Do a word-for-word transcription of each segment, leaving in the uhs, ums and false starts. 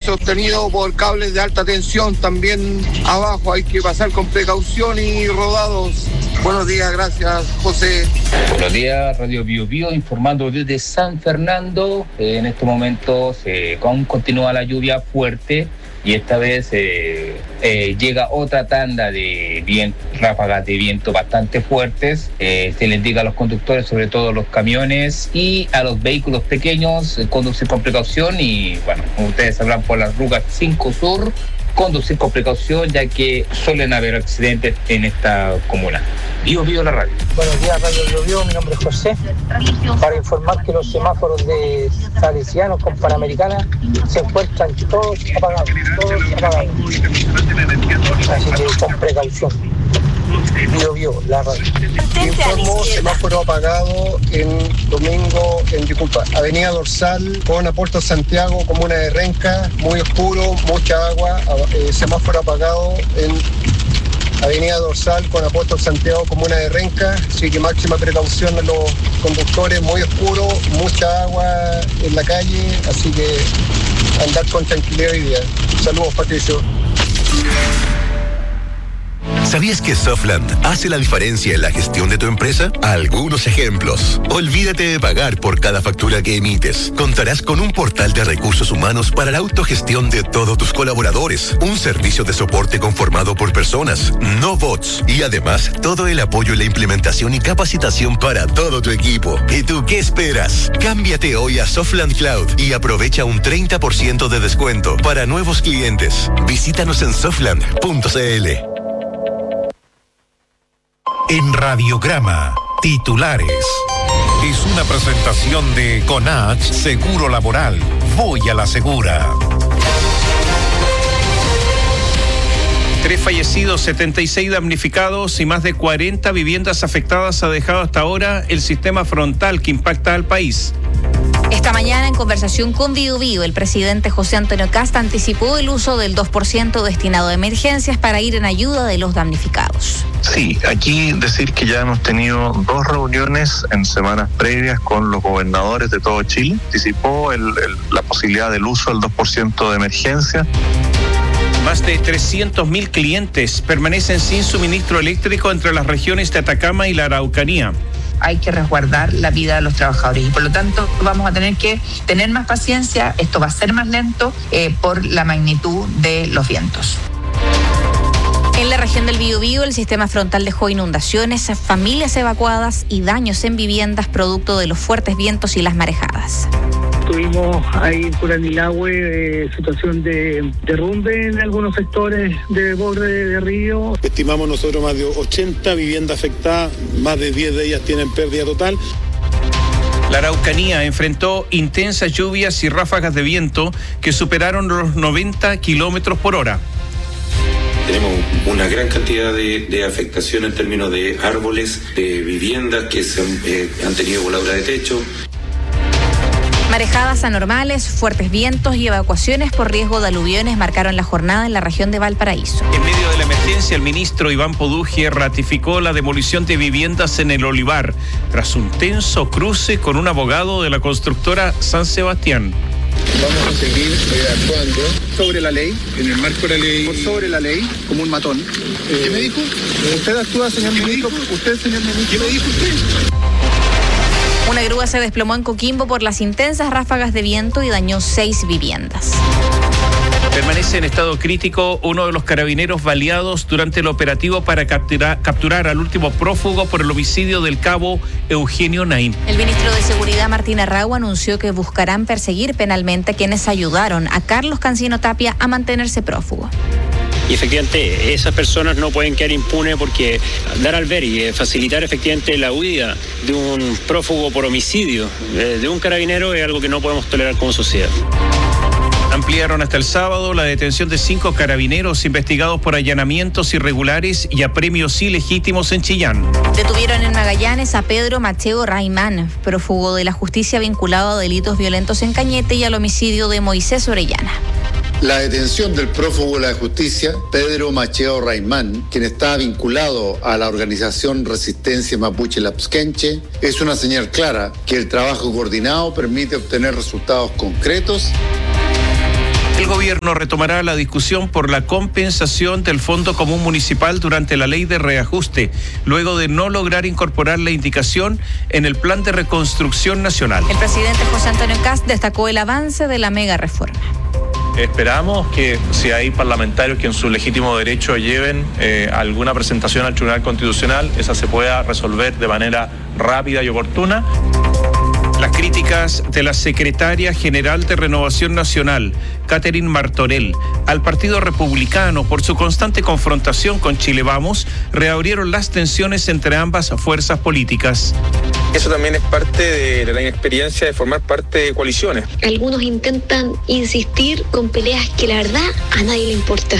sostenido por cables de alta tensión también abajo. Hay que pasar con precaución y rodados. Buenos días, gracias, José. Buenos días, Radio Bio Bio, informando desde San Fernando. Eh, en estos momentos eh, aún continúa la lluvia fuerte y esta vez eh, eh, llega otra tanda de bien, ráfagas de viento bastante fuertes. Eh, se les diga a los conductores, sobre todo a los camiones y a los vehículos pequeños, eh, conducir con precaución y, bueno, como ustedes sabrán, por las rutas cinco Sur, conducir con precaución ya que suelen haber accidentes en esta comuna. Bio Bio la radio. Buenos días, Radio Bio Bio, mi nombre es José. Para informar que los semáforos de Salesianos con Panamericana se encuentran todos apagados, todos apagados. Así que con precaución. Bio Bio, la radio. Informo semáforo apagado en domingo, en disculpa, Avenida Dorsal, con Puerto Santiago, comuna de Renca, muy oscuro, mucha agua, eh, semáforo apagado en Avenida Dorsal con Apóstol Santiago, comuna de Renca, así que máxima precaución a los conductores, muy oscuro, mucha agua en la calle, así que andar con tranquilidad hoy día. Saludos, Patricio. ¿Sabías que Softland hace la diferencia en la gestión de tu empresa? Algunos ejemplos. Olvídate de pagar por cada factura que emites. Contarás con un portal de recursos humanos para la autogestión de todos tus colaboradores. Un servicio de soporte conformado por personas, no bots. Y además, todo el apoyo en la implementación y capacitación para todo tu equipo. ¿Y tú qué esperas? Cámbiate hoy a Softland Cloud y aprovecha un treinta por ciento de descuento para nuevos clientes. Visítanos en softland punto c l. En Radiograma, titulares. Es una presentación de Conach Seguro Laboral. Voy a la segura. Tres fallecidos, setenta y seis damnificados y más de cuarenta viviendas afectadas ha dejado hasta ahora el sistema frontal que impacta al país. Esta mañana, en conversación con Bio Bio, el presidente José Antonio Kast anticipó el uso del dos por ciento destinado a emergencias para ir en ayuda de los damnificados. Sí, aquí decir que ya hemos tenido dos reuniones en semanas previas con los gobernadores de todo Chile. Anticipó el, el, la posibilidad del uso del dos por ciento de emergencia. Más de trescientos mil clientes permanecen sin suministro eléctrico entre las regiones de Atacama y la Araucanía. Hay que resguardar la vida de los trabajadores y por lo tanto vamos a tener que tener más paciencia. Esto va a ser más lento eh, por la magnitud de los vientos. En la región del Biobío, el sistema frontal dejó inundaciones, familias evacuadas y daños en viviendas producto de los fuertes vientos y las marejadas. Tuvimos ahí en Curanilahue eh, situación de derrumbe en algunos sectores de borde de río. Estimamos nosotros más de ochenta viviendas afectadas, más de diez de ellas tienen pérdida total. La Araucanía enfrentó intensas lluvias y ráfagas de viento que superaron los noventa kilómetros por hora. Tenemos una gran cantidad de, de afectación en términos de árboles, de viviendas que se han, eh, han tenido voladura de techo. Marejadas anormales, fuertes vientos y evacuaciones por riesgo de aluviones marcaron la jornada en la región de Valparaíso. En medio de la emergencia, el ministro Iván Poduje ratificó la demolición de viviendas en el Olivar, tras un tenso cruce con un abogado de la constructora San Sebastián. Vamos a seguir eh, actuando sobre la ley, en el marco de la ley, por sobre la ley, como un matón. Eh, ¿Qué me dijo? Usted actúa, señor ministro. Usted, señor ministro. ¿Qué me dijo usted? Una grúa se desplomó en Coquimbo por las intensas ráfagas de viento y dañó seis viviendas. Permanece en estado crítico uno de los carabineros baleados durante el operativo para capturar, capturar al último prófugo por el homicidio del cabo Eugenio Naim. El ministro de Seguridad, Martín Arrau, anunció que buscarán perseguir penalmente a quienes ayudaron a Carlos Cancino Tapia a mantenerse prófugo. Y efectivamente esas personas no pueden quedar impunes porque dar al ver y facilitar efectivamente la huida de un prófugo por homicidio de un carabinero es algo que no podemos tolerar como sociedad. Ampliaron hasta el sábado la detención de cinco carabineros investigados por allanamientos irregulares y apremios ilegítimos en Chillán. Detuvieron en Magallanes a Pedro Macheo Raimán, prófugo de la justicia vinculado a delitos violentos en Cañete y al homicidio de Moisés Orellana. La detención del prófugo de la justicia, Pedro Macheo Raimán, quien está vinculado a la organización Resistencia Mapuche Lapsquenche, es una señal clara que el trabajo coordinado permite obtener resultados concretos. El gobierno retomará la discusión por la compensación del Fondo Común Municipal durante la ley de reajuste, luego de no lograr incorporar la indicación en el Plan de Reconstrucción Nacional. El presidente José Antonio Kast destacó el avance de la mega reforma. Esperamos que si hay parlamentarios que en su legítimo derecho lleven eh, alguna presentación al Tribunal Constitucional, esa se pueda resolver de manera rápida y oportuna. Las críticas de la secretaria general de Renovación Nacional, Catherine Martorell, al Partido Republicano por su constante confrontación con Chile Vamos, reabrieron las tensiones entre ambas fuerzas políticas. Eso también es parte de la inexperiencia de formar parte de coaliciones. Algunos intentan insistir con peleas que la verdad a nadie le importa.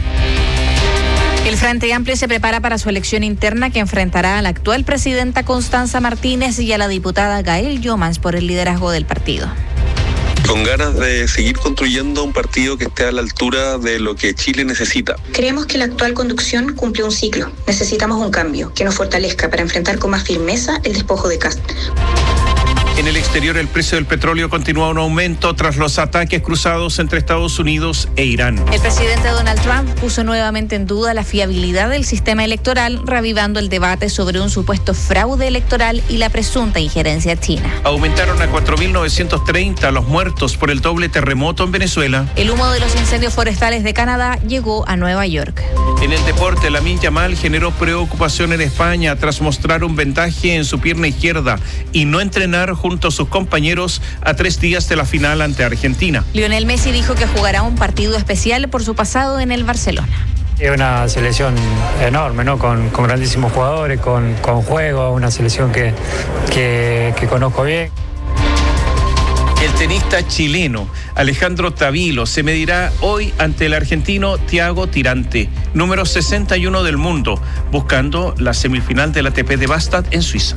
El Frente Amplio se prepara para su elección interna que enfrentará a la actual presidenta Constanza Martínez y a la diputada Gael Yomans por el liderazgo del partido. Con ganas de seguir construyendo un partido que esté a la altura de lo que Chile necesita. Creemos que la actual conducción cumple un ciclo. Necesitamos un cambio que nos fortalezca para enfrentar con más firmeza el despojo de Kast. En el exterior, el precio del petróleo continúa un aumento tras los ataques cruzados entre Estados Unidos e Irán. El presidente Donald Trump puso nuevamente en duda la fiabilidad del sistema electoral, reavivando el debate sobre un supuesto fraude electoral y la presunta injerencia china. Aumentaron a cuatro mil novecientos treinta los muertos por el doble terremoto en Venezuela. El humo de los incendios forestales de Canadá llegó a Nueva York. En el deporte, Lamine Yamal generó preocupación en España tras mostrar un vendaje en su pierna izquierda y no entrenar junto a sus compañeros a tres días de la final ante Argentina. Lionel Messi dijo que jugará un partido especial por su pasado en el Barcelona. Es una selección enorme, ¿no? Con, con grandísimos jugadores, con, con juego, una selección que, que, que conozco bien. El tenista chileno Alejandro Tavilo se medirá hoy ante el argentino Thiago Tirante, número sesenta y uno del mundo, buscando la semifinal del A T P de Bastad en Suiza.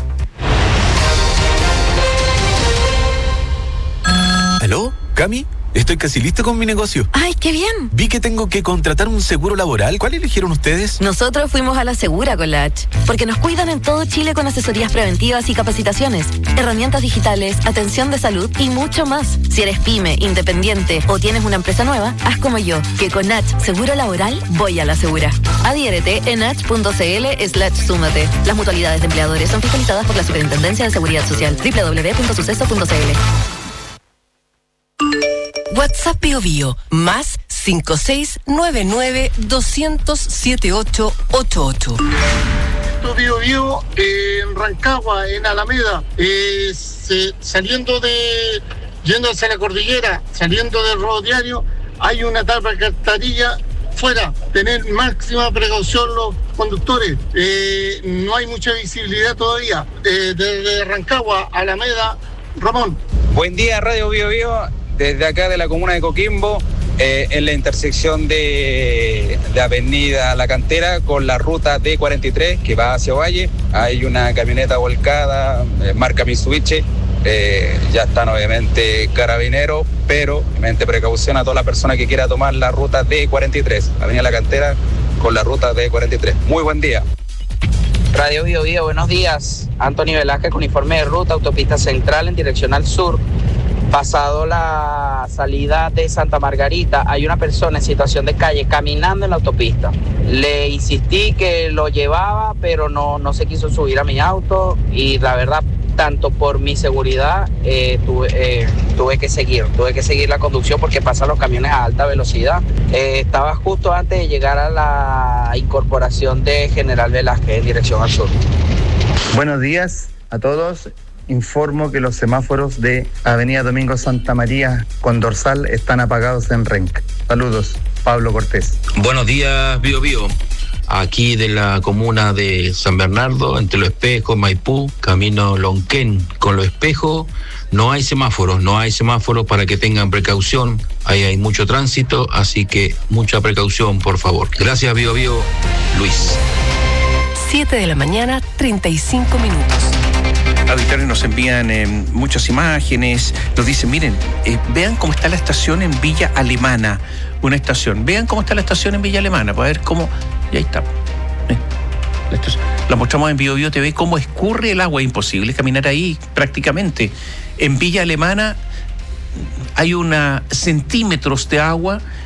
¿Aló? ¿Cami? Estoy casi listo con mi negocio. ¡Ay, qué bien! Vi que tengo que contratar un seguro laboral. ¿Cuál eligieron ustedes? Nosotros fuimos a la Segura con la H, porque nos cuidan en todo Chile con asesorías preventivas y capacitaciones, herramientas digitales, atención de salud y mucho más. Si eres pyme, independiente o tienes una empresa nueva, haz como yo, que con H Seguro Laboral voy a la Segura. Adhiérete en h.cl slash súmate. Las mutualidades de empleadores son fiscalizadas por la Superintendencia de Seguridad Social. doble u doble u doble u punto suceso punto c l. WhatsApp Bio Bio, más cinco seis nueve nueve dos cero cero siete ocho ocho ocho. Bio Bio eh, en Rancagua, en Alameda, eh, se, saliendo de, yendo hacia la cordillera, saliendo del rodoviario, hay una tapa de alcantarilla fuera. Tener máxima precaución los conductores. Eh, no hay mucha visibilidad todavía. Eh, desde Rancagua, Alameda, Ramón. Buen día, Radio Bio Bio. Desde acá de la comuna de Coquimbo, eh, en la intersección de, de Avenida La Cantera con la ruta D cuarenta y tres que va hacia Valle, hay una camioneta volcada, eh, marca Mitsubishi, eh, ya están obviamente carabineros, pero obviamente precaución a toda la persona que quiera tomar la ruta D cuarenta y tres, Avenida La Cantera con la ruta D cuarenta y tres. Muy buen día. Radio Bio Bio, buenos días. Antonio Velázquez con informe de ruta, autopista central en dirección al sur. Pasado la salida de Santa Margarita, hay una persona en situación de calle caminando en la autopista. Le insistí que lo llevaba, pero no, no se quiso subir a mi auto y la verdad, tanto por mi seguridad, eh, tuve, eh, tuve que seguir, tuve que seguir la conducción porque pasan los camiones a alta velocidad. Eh, estaba justo antes de llegar a la incorporación de General Velázquez en dirección al sur. Buenos días a todos. Informo que los semáforos de Avenida Domingo Santa María con dorsal están apagados en Renca. Saludos, Pablo Cortés. Buenos días, Bio Bio. Aquí de la comuna de San Bernardo, entre Los Espejos, Maipú, camino Lonquén. Con Los Espejos no hay semáforos, no hay semáforos para que tengan precaución. Ahí hay mucho tránsito, así que mucha precaución, por favor. Gracias, Bio Bio. Luis. siete de la mañana, treinta y cinco minutos. Auditores nos envían eh, muchas imágenes, nos dicen, miren, eh, vean cómo está la estación en Villa Alemana, una estación, vean cómo está la estación en Villa Alemana, para ver cómo, y ahí está, eh, la, estación. La mostramos en Bio Bio T V, cómo escurre el agua, imposible caminar ahí prácticamente. En Villa Alemana hay una centímetros de agua